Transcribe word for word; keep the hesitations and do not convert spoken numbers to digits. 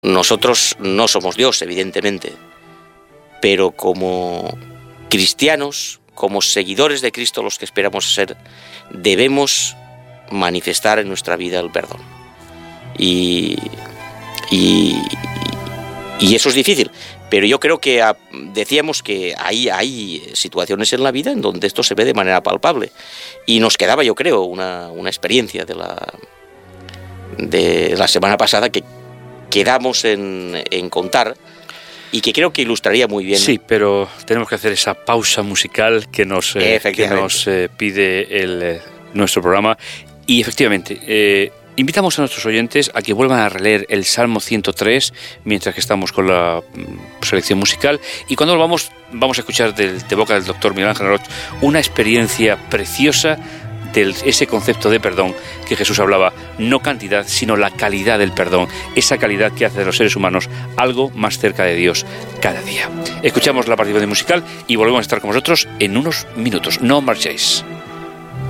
nosotros no somos Dios, evidentemente, pero como cristianos, como seguidores de Cristo, los que esperamos ser, debemos manifestar en nuestra vida el perdón. Y, y, y eso es difícil, pero yo creo que a, decíamos que hay, hay situaciones en la vida en donde esto se ve de manera palpable, y nos quedaba, yo creo, una, una experiencia de la, de la semana pasada que quedamos en, en contar, y que creo que ilustraría muy bien. Sí, pero tenemos que hacer esa pausa musical que nos, eh, que nos eh, pide el, eh, nuestro programa. Y efectivamente, eh, invitamos a nuestros oyentes a que vuelvan a releer el Salmo ciento tres mientras que estamos con la mm, selección musical. Y cuando volvamos, vamos a escuchar del, de boca del doctor Miguel Ángel Roch una experiencia preciosa de ese concepto de perdón que Jesús hablaba, no cantidad, sino la calidad del perdón, esa calidad que hace de los seres humanos algo más cerca de Dios cada día. Escuchamos la participación musical y volvemos a estar con vosotros en unos minutos. No marchéis.